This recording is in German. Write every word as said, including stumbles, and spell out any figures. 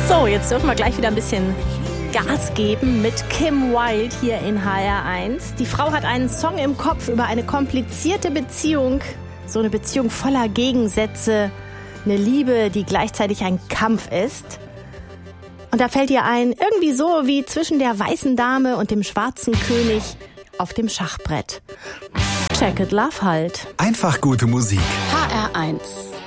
So, jetzt dürfen wir gleich wieder ein bisschen Gas geben mit Kim Wilde hier in H R eins. Die Frau hat einen Song im Kopf über eine komplizierte Beziehung. So eine Beziehung voller Gegensätze. Eine Liebe, die gleichzeitig ein Kampf ist. Und da fällt ihr ein, irgendwie so wie zwischen der weißen Dame und dem schwarzen König auf dem Schachbrett. Jacket Love halt. Einfach gute Musik. H R eins